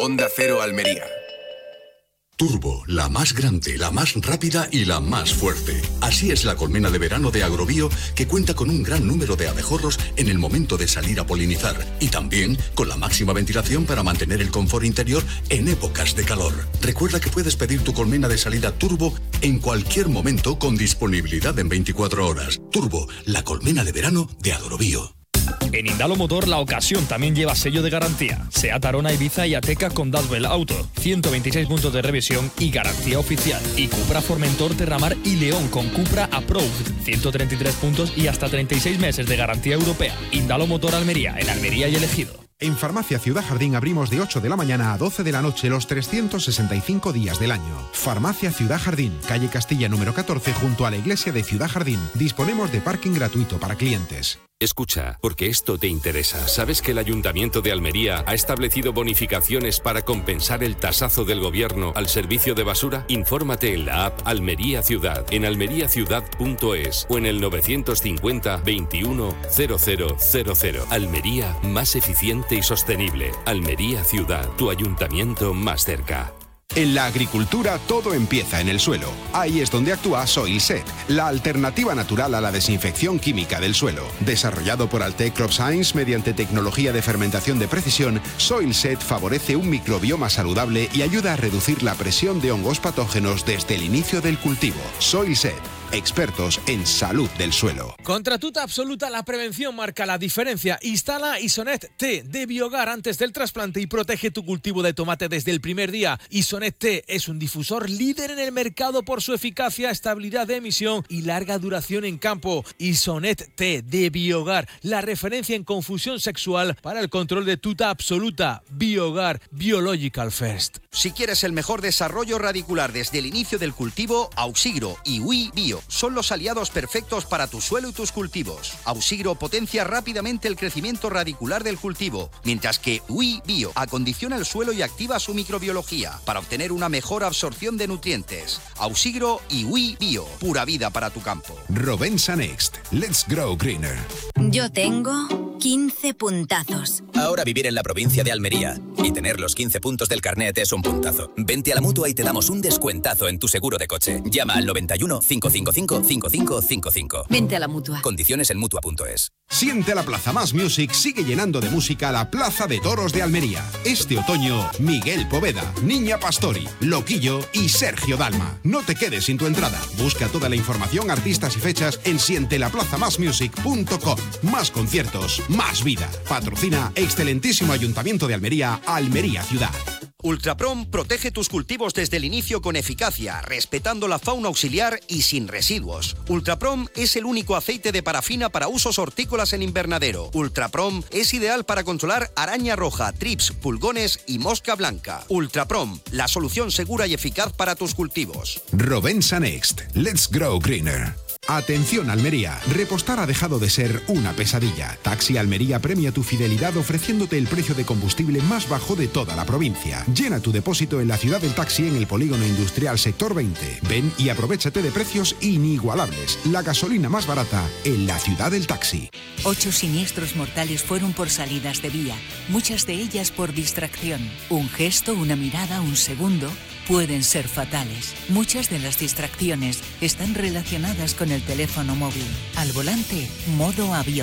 Onda Cero Almería. Turbo, la más grande, la más rápida y la más fuerte. Así es la colmena de verano de Agrobio, que cuenta con un gran número de abejorros en el momento de salir a polinizar y también con la máxima ventilación para mantener el confort interior en épocas de calor. Recuerda que puedes pedir tu colmena de salida Turbo en cualquier momento con disponibilidad en 24 horas. Turbo, la colmena de verano de Agrobio. En Indalo Motor la ocasión también lleva sello de garantía. SEAT Arona, Ibiza y Ateca con Dashbell Auto. 126 puntos de revisión y garantía oficial. Y Cupra Formentor, Terramar y León con Cupra Approved. 133 puntos y hasta 36 meses de garantía europea. Indalo Motor Almería, en Almería y El Ejido. En Farmacia Ciudad Jardín abrimos de 8 de la mañana a 12 de la noche los 365 días del año. Farmacia Ciudad Jardín, calle Castilla número 14 junto a la iglesia de Ciudad Jardín. Disponemos de parking gratuito para clientes. Escucha, porque esto te interesa. ¿Sabes que el Ayuntamiento de Almería ha establecido bonificaciones para compensar el tasazo del gobierno al servicio de basura? Infórmate en la app Almería Ciudad, en almeriaciudad.es o en el 950 21 0000. Almería, más eficiente y sostenible. Almería Ciudad, tu ayuntamiento más cerca. En la agricultura todo empieza en el suelo. Ahí es donde actúa SoilSet, la alternativa natural a la desinfección química del suelo. Desarrollado por Altec Crop Science mediante tecnología de fermentación de precisión, SoilSet favorece un microbioma saludable y ayuda a reducir la presión de hongos patógenos desde el inicio del cultivo. SoilSet, expertos en salud del suelo. Contra Tuta Absoluta, la prevención marca la diferencia. Instala Isonet T de Biogar antes del trasplante y protege tu cultivo de tomate desde el primer día. Isonet T es un difusor líder en el mercado por su eficacia, estabilidad de emisión y larga duración en campo. Isonet T de Biogar, la referencia en confusión sexual para el control de Tuta Absoluta. Biogar, Biological First. Si quieres el mejor desarrollo radicular desde el inicio del cultivo, Ausigro y UI Bio son los aliados perfectos para tu suelo y tus cultivos. Ausigro potencia rápidamente el crecimiento radicular del cultivo, mientras que UI Bio acondiciona el suelo y activa su microbiología para obtener una mejor absorción de nutrientes. Ausigro y UI Bio, pura vida para tu campo. Rovensa Next, let's grow greener. Yo tengo 15 puntazos. Ahora vivir en la provincia de Almería y tener los 15 puntos del carnet es un puntazo. Vente a la Mutua y te damos un descuentazo en tu seguro de coche. Llama al 91 555 5555. Vente a la Mutua. Condiciones en Mutua.es. Siente la Plaza Más Music sigue llenando de música la Plaza de Toros de Almería. Este otoño, Miguel Poveda, Niña Pastori, Loquillo y Sergio Dalma. No te quedes sin tu entrada. Busca toda la información, artistas y fechas en sientelaplazamasmusic.com. Más conciertos, más vida. Patrocina excelentísimo Ayuntamiento de Almería, Almería Ciudad. Ultraprom protege tus cultivos desde el inicio con eficacia, respetando la fauna auxiliar y sin residuos. Ultraprom es el único aceite de parafina para usos hortícolas en invernadero. Ultraprom es ideal para controlar araña roja, trips, pulgones y mosca blanca. Ultraprom, la solución segura y eficaz para tus cultivos. Rovensa Next, let's grow greener. Atención Almería, repostar ha dejado de ser una pesadilla. Taxi Almería premia tu fidelidad ofreciéndote el precio de combustible más bajo de toda la provincia. Llena tu depósito en la ciudad del taxi en el polígono industrial sector 20. Ven y aprovéchate de precios inigualables. La gasolina más barata en la ciudad del taxi. 8 siniestros mortales fueron por salidas de vía, muchas de ellas por distracción. Un gesto, una mirada, un segundo pueden ser fatales. Muchas de las distracciones están relacionadas con el teléfono móvil. Al volante, modo avión.